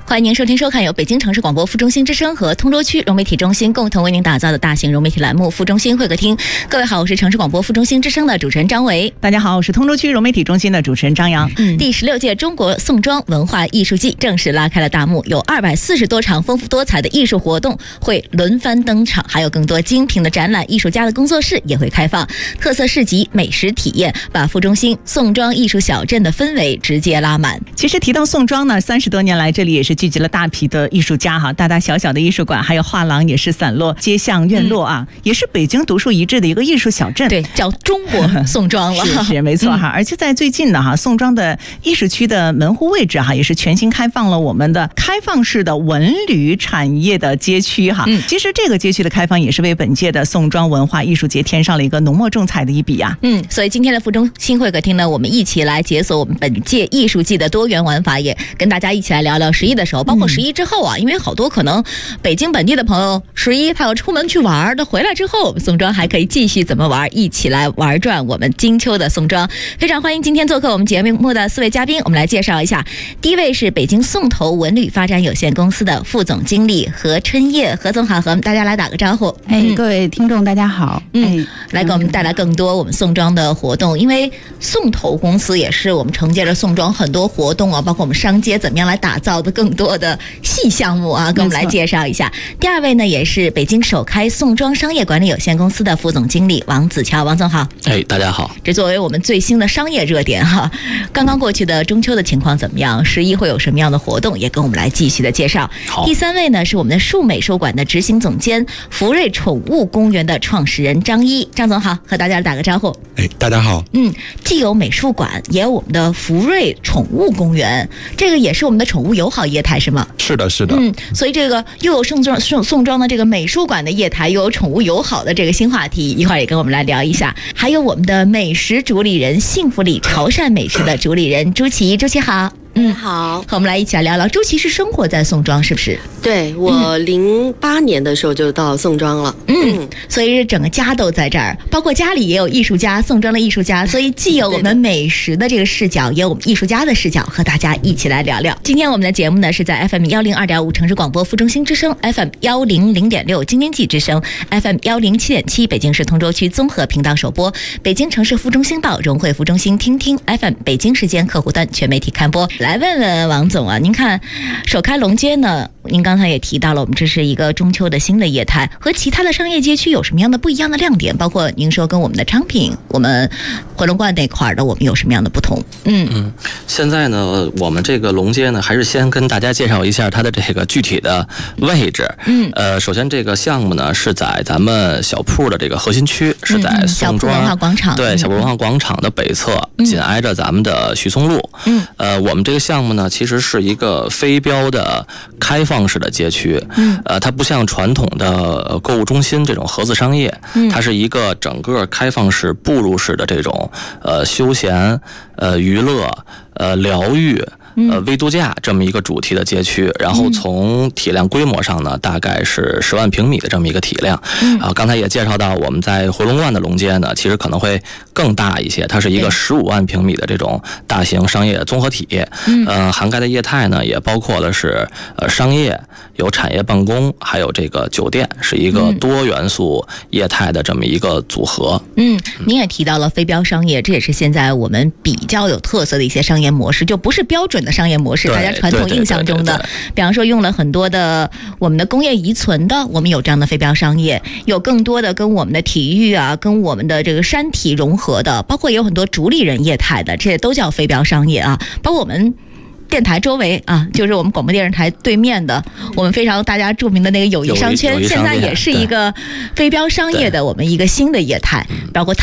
欢迎您收听收看由北京城市广播副中心之声和通州区融媒体中心共同为您打造的大型融媒体栏目副中心会客厅。各位好，我是城市广播副中心之声的主持人张维。 大家好，我是通州区融媒体中心的主持人张扬。 第16届中国宋庄文化艺术季正式拉开了大幕，有240多场丰富多彩的艺术活动会轮番登场，还有更多精品的展览，艺术家的工作室也会开放，特色市集、美食体验把副中心宋庄艺术小镇的氛围直接拉满。 其实提到宋庄呢，30多年来这里也是聚集了大批的艺术家哈，大大小小的艺术馆还有画廊也是散落街巷院落啊，也是北京独树一帜的一个艺术小镇。 对，叫中国宋庄了。 是没错哈。而且在最近的哈，宋庄的艺术区的门户位置哈，也是全新开放了我们的开放式的文旅产业的街区哈。其实这个街区的开放也是为本届的宋庄文化艺术节添上了一个浓墨重彩的一笔啊。 所以今天的副中心会客厅呢，我们一起来解锁我们本届艺术季的多元玩法，也跟大家一起来聊聊11的时候，包括11之后啊，因为好多可能北京本地的朋友11他要出门去玩，他回来之后宋庄还可以继续怎么玩，一起来玩转我们金秋的宋庄。非常欢迎今天做客我们节目的4位嘉宾，我们来介绍一下。第一位是北京宋投文旅发展有限公司的副总经理何春叶，何总好，和大家来打个招呼。 各位听众大家好。 来给我们带来更多我们宋庄的活动，因为宋投公司也是我们承接着宋庄很多活动啊，包括我们商街怎么样来打造的更多的细项目啊，跟我们来介绍一下。第二位呢，也是北京首开宋庄商业管理有限公司的副总经理王子乔，王总好。 大家好。 这作为我们最新的商业热点哈，刚刚过去的中秋的情况怎么样？11会有什么样的活动，也跟我们来继续的介绍。第三位呢，是我们的树美术馆的执行总监，福瑞宠物公园的创始人张一，张总好，和大家打个招呼。 大家好。 既有美术馆，也有我们的福瑞宠物公园，这个也是我们的宠物友好业态是吗？ 是的，是的。 所以这个又有宋庄的这个美术馆的业态，又有宠物友好的这个新话题，一会儿也跟我们来聊一下。还有我们的美食主理人，幸福里潮汕美食的主理人朱琪，朱琪好。 好， 和我们来一起来聊聊。朱琪是生活在宋庄是不是？ 对，我08年的时候就到宋庄了。 所以整个家都在这儿，包括家里也有艺术家，宋庄的艺术家，所以既有我们美食的这个视角，也有我们艺术家的视角，和大家一起来聊聊。今天我们的节目呢是在 FM 102.5城市广播副中心之声， FM 100.6京津冀之声， FM 107.7北京市通州区综合频道首播，北京城市副中心报融汇副中心听听 FM 北京时间客户端全媒体看播。来问问王总啊，您看首开龙街呢，您刚才也提到了，我们这是一个中秋的新的业态，和其他的商业街区有什么样的不一样的亮点？包括您说跟我们的昌平、我们回龙观那块的，我们有什么样的不同？ 现在呢，我们这个龙街呢，还是先跟大家介绍一下它的这个具体的位置。首先这个项目呢是在咱们小铺的这个核心区，是在宋庄小铺文化广场。 对，小铺文化广场的北侧，紧挨着咱们的徐松路。我们这个项目呢，其实是一个非标的开放式的街区。它不像传统的购物中心这种合资商业，它是一个整个开放式步入式的这种休闲、娱乐、疗愈、微度假这么一个主题的街区。然后从体量规模上呢，大概是10万平米的这么一个体量。刚才也介绍到，我们在回龙观的龙街呢，其实可能会更大一些，它是一个15万平米的这种大型商业综合体。涵盖的业态呢，也包括的是商业、有产业办公，还有这个酒店，是一个多元素业态的这么一个组合。 您也提到了非标商业，这也是现在我们比较有特色的一些商业模式，就不是标准的商业模式，大家传统印象中的，比方说用了很多的我们的工业遗存的，我们有这样的非标商业，有更多的跟我们的体育啊，跟我们的这个山体融合的，包括有很多主理人业态的，这些都叫非标商业啊。包括我们电台周围啊，就是我们广播电视台对面的，我们非常大家著名的那个友谊商圈，现在也是一个非标商业的我们一个新的业态，包括